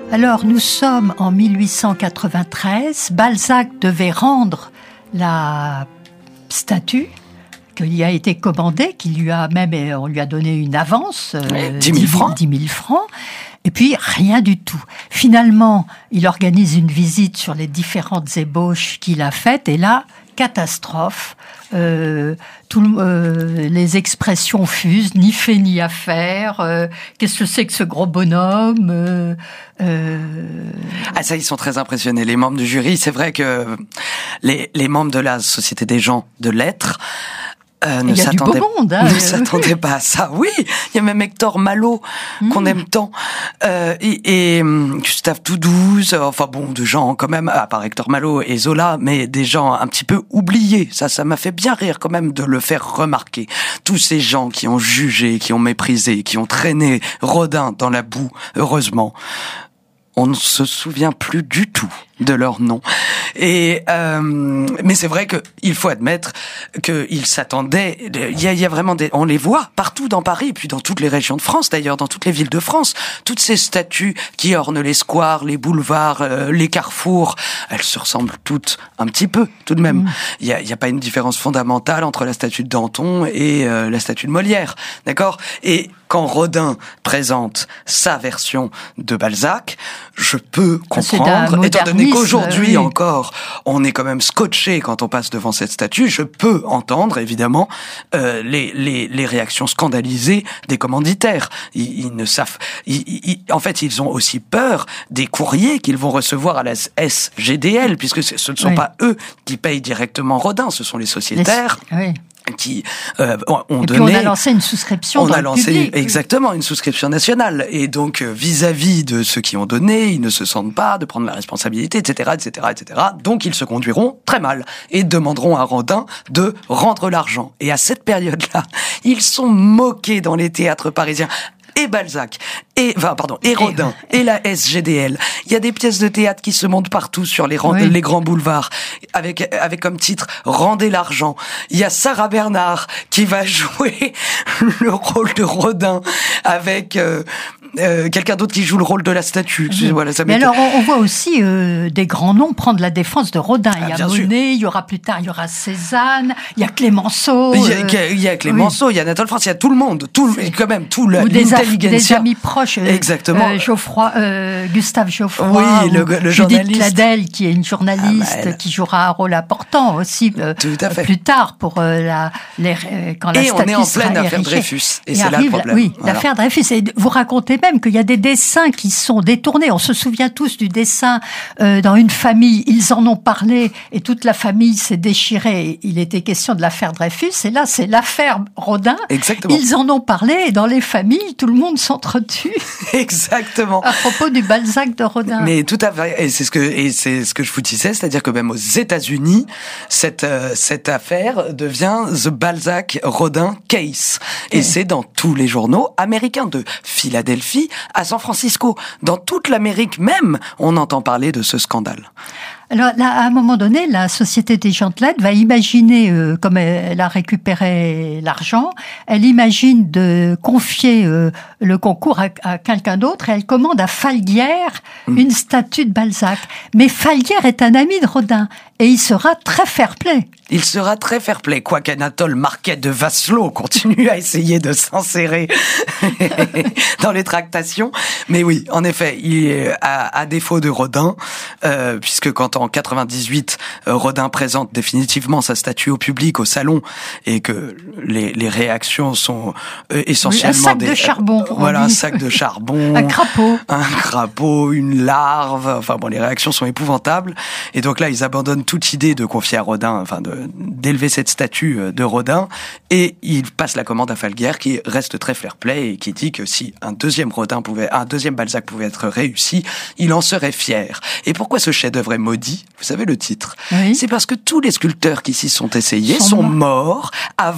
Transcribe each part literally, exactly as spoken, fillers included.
Alors, nous sommes en mille huit cent quatre-vingt-treize. Balzac devait rendre la statue qui lui a été commandée, qui lui a même, on lui a donné une avance, euh, dix mille francs. dix mille francs. Et puis, rien du tout. Finalement, il organise une visite sur les différentes ébauches qu'il a faites. Et là, catastrophe. Euh, tout, euh, les expressions fusent, ni fait ni à faire. Euh, qu'est-ce que c'est que ce gros bonhomme euh, euh... Ah ça, ils sont très impressionnés, les membres du jury. C'est vrai que les, les membres de la Société des gens de lettres Euh, ne s'attendait, monde, hein, ne s'attendait pas à ça. Oui, il y a même Hector Malot, mmh. qu'on aime tant, euh, et, et Gustave Doudouze, enfin bon, de gens quand même, à part Hector Malot et Zola, mais des gens un petit peu oubliés. Ça, ça m'a fait bien rire quand même de le faire remarquer. Tous ces gens qui ont jugé, qui ont méprisé, qui ont traîné Rodin dans la boue, heureusement, on ne se souvient plus du tout de leur nom. Et euh, mais c'est vrai que il faut admettre qu'ils s'attendaient. Il y a, il y a vraiment des, on les voit partout dans Paris, et puis dans toutes les régions de France, d'ailleurs, dans toutes les villes de France, toutes ces statues qui ornent les squares, les boulevards, euh, les carrefours, elles se ressemblent toutes un petit peu, tout de même. Mmh. Il y a, il y a pas une différence fondamentale entre la statue de Danton et euh, la statue de Molière, d'accord ? Et quand Rodin présente sa version de Balzac, je peux comprendre, étant donné qu'aujourd'hui oui. encore, on est quand même scotché quand on passe devant cette statue, je peux entendre, évidemment, euh, les, les, les réactions scandalisées des commanditaires. Ils, ils ne savent... Ils, ils, en fait, ils ont aussi peur des courriers qu'ils vont recevoir à la S G D L, puisque ce ne sont oui. pas eux qui payent directement Rodin, ce sont les sociétaires... Les... Oui. qui euh, ont et donné... Puis on a lancé une souscription on dans a le lancé public. Exactement une souscription nationale, et donc euh, vis-à-vis de ceux qui ont donné, ils ne se sentent pas de prendre la responsabilité, et cetera, et cetera, et cetera. Donc ils se conduiront très mal et demanderont à Rodin de rendre l'argent. Et à cette période-là, ils sont moqués dans les théâtres parisiens. Et Balzac, et, enfin, pardon, et Rodin, et la S G D L. Il y a des pièces de théâtre qui se montent partout sur les, oui. les grands boulevards, avec, avec comme titre « Rendez l'argent ». Il y a Sarah Bernard qui va jouer le rôle de Rodin avec... Euh, Euh, quelqu'un d'autre qui joue le rôle de la statue. Mmh. Voilà, ça Mais alors, on, on voit aussi euh, des grands noms prendre la défense de Rodin. Ah, il y a Monet, il y aura plus tard, il y aura Cézanne, il y a Clémenceau. Il y a, euh, il y a Clémenceau, oui. il y a Nathan France, il y a tout le monde, tout le, quand même, tout le, ou des, aff- des amis proches. Euh, Exactement. Euh, Geoffroy, euh, Gustave Geoffroy. Oui, le, le Judith journaliste. Cladel, qui est une journaliste, ah, bah, qui jouera un rôle important aussi euh, tout à fait. plus tard pour euh, la, les, euh, quand la et statue on est en pleine affaire érigée. Dreyfus, et, et c'est arrive, là le problème. Oui, voilà. l'affaire Dreyfus. Et vous racontez même qu'il y a des dessins qui sont détournés. On se souvient tous du dessin euh, dans une famille. Ils en ont parlé et toute la famille s'est déchirée. Il était question de l'affaire Dreyfus. Et là, c'est l'affaire Rodin. Exactement. Ils en ont parlé et dans les familles, tout le monde s'entretue. Exactement. À propos du Balzac de Rodin. Mais tout à fait. Et c'est ce que, et c'est ce que je vous disais, c'est-à-dire que même aux États-Unis, cette, euh, cette affaire devient The Balzac Rodin Case. Et, et c'est dans tous les journaux américains, de Philadelphie à San Francisco. Dans toute l'Amérique même, on entend parler de ce scandale. Alors là, à un moment donné, la Société des gens de lettres va imaginer, euh, comme elle a récupéré l'argent, elle imagine de confier euh, le concours à, à quelqu'un d'autre, et elle commande à Falguière mmh. une statue de Balzac. Mais Falguière est un ami de Rodin, et il sera très fair-play. Il sera très fair-play, quoiqu'Anatole Marquet de Vasselot continue à essayer de s'insérer dans les tractations. Mais oui, en effet, il est à, à défaut de Rodin, euh, puisque quand en quatre-vingt-dix-huit, Rodin présente définitivement sa statue au public, au salon, et que les, les réactions sont euh, essentiellement... Oui, un sac des, de charbon. Euh, voilà, un sac de charbon. Un crapaud. Un crapaud, une larve. Enfin bon, les réactions sont épouvantables. Et donc là, ils abandonnent toute idée de confier à Rodin, enfin de d'élever cette statue de Rodin, et ils passent la commande à Falguière, qui reste très fair-play et qui dit que si un deuxième Rodin pouvait, un deuxième Balzac pouvait être réussi, il en serait fier. Et pourquoi ce chef-d'œuvre est maudit ? Vous savez le titre ? Oui. C'est parce que tous les sculpteurs qui s'y sont essayés sont, sont morts avant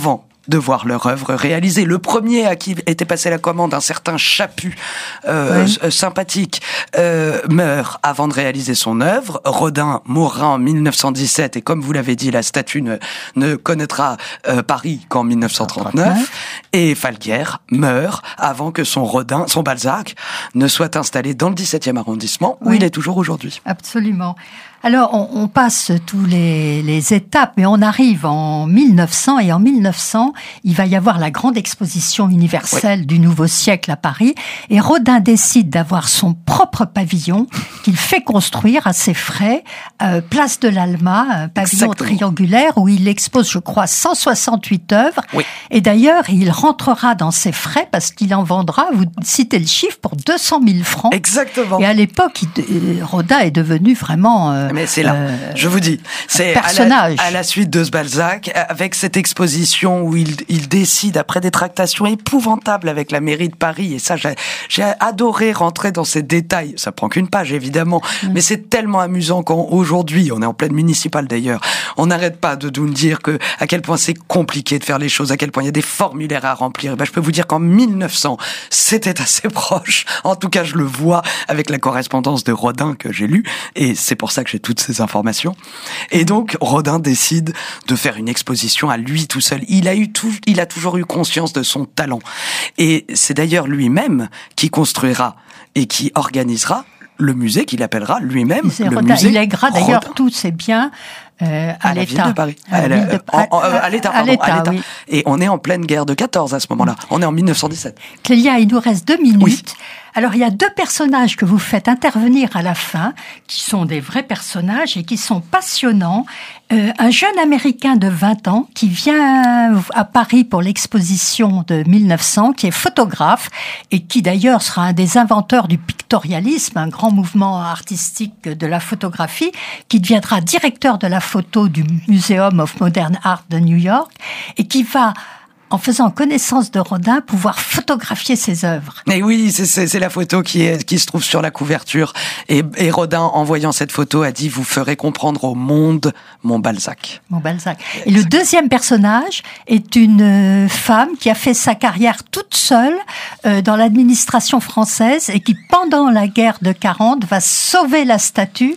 de voir leur œuvre réalisée. Le premier à qui était passé la commande, un certain Chaput, euh, oui. euh, sympathique, euh, meurt avant de réaliser son œuvre. Rodin mourra en mille neuf cent dix-sept et comme vous l'avez dit, la statue ne, ne connaîtra euh, Paris qu'en mille neuf cent trente-neuf. Et Falguière meurt avant que son Rodin, son Balzac, ne soit installé dans le dix-septième arrondissement où oui. il est toujours aujourd'hui. Absolument. Alors, on, on passe tous les, les étapes, mais on arrive en mille neuf cents, et en mille neuf cents, il va y avoir la grande exposition universelle oui. du nouveau siècle à Paris, et Rodin décide d'avoir son propre pavillon qu'il fait construire à ses frais, euh, place de l'Alma, un pavillon Exactement. triangulaire où il expose, je crois, cent soixante-huit œuvres, oui. et d'ailleurs, il rentrera dans ses frais parce qu'il en vendra, vous citez le chiffre, pour deux cent mille francs. Exactement. Et à l'époque, il, Rodin est devenu vraiment... Euh, Mais c'est là, euh, je vous dis, c'est à la, à la suite de ce Balzac, avec cette exposition où il, il décide, après des tractations épouvantables avec la mairie de Paris, et ça, j'ai, j'ai adoré rentrer dans ces détails. Ça prend qu'une page, évidemment, mmh. mais c'est tellement amusant qu'aujourd'hui, on est en pleine municipale d'ailleurs, on n'arrête pas de nous dire que à quel point c'est compliqué de faire les choses, à quel point il y a des formulaires à remplir. Et ben, je peux vous dire qu'en mille neuf cents, c'était assez proche. En tout cas, je le vois avec la correspondance de Rodin que j'ai lue, et c'est pour ça que j'ai toutes ces informations. Et donc, Rodin décide de faire une exposition à lui tout seul. Il a eu tout, il a toujours eu conscience de son talent. Et c'est d'ailleurs lui-même qui construira et qui organisera le musée qu'il appellera lui-même le Rodin. musée Il lèguera Rodin. d'ailleurs tous ses biens euh, à, à l'État. La ville de Paris. À, à, la, de... en, en, euh, à l'État, à, pardon, l'État, à l'État. Oui. Et on est en pleine guerre de quatorze à ce moment-là. On est en mille neuf cent dix-sept. Clélia, il nous reste deux minutes. Oui. Alors, il y a deux personnages que vous faites intervenir à la fin, qui sont des vrais personnages et qui sont passionnants. Euh, un jeune Américain de vingt ans qui vient à Paris pour l'exposition de mille neuf cents, qui est photographe et qui d'ailleurs sera un des inventeurs du pictorialisme, un grand mouvement artistique de la photographie, qui deviendra directeur de la photo du Museum of Modern Art de New York et qui va, en faisant connaissance de Rodin, pouvoir photographier ses œuvres. Et oui, c'est, c'est, c'est la photo qui, est, qui se trouve sur la couverture. Et, et Rodin, en voyant cette photo, a dit « Vous ferez comprendre au monde mon Balzac ». Mon Balzac. Et le deuxième personnage est une femme qui a fait sa carrière toute seule euh, dans l'administration française et qui, pendant la guerre de quarante, va sauver la statue,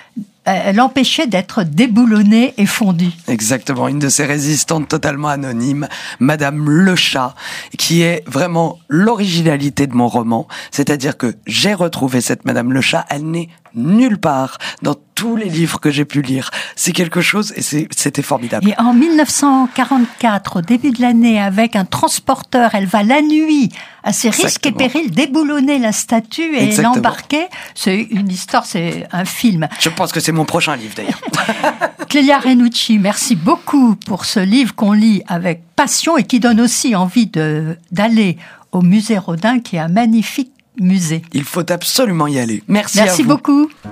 l'empêchait d'être déboulonnée et fondue. Exactement, une de ces résistantes totalement anonymes, Madame Le Chat, qui est vraiment l'originalité de mon roman. C'est-à-dire que j'ai retrouvé cette Madame Le Chat, elle n'est nulle part dans tous les livres que j'ai pu lire. C'est quelque chose et c'est, c'était formidable. Et en mille neuf cent quarante-quatre, au début de l'année, avec un transporteur, elle va la nuit, à ses risques et périls, déboulonner la statue et Exactement. l'embarquer. C'est une histoire, c'est un film. Je pense que c'est mon prochain livre d'ailleurs. Clélia Renucci, merci beaucoup pour ce livre qu'on lit avec passion et qui donne aussi envie de, d'aller au musée Rodin, qui est un magnifique musée. Il faut absolument y aller. Merci, Merci à vous. beaucoup.